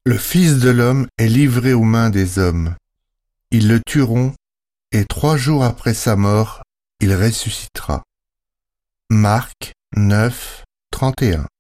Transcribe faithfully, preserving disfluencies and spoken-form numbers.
Le Fils de l'homme est livré aux mains des hommes. Ils le tueront, et trois jours après sa mort, il ressuscitera. Marc neuf, trente et un.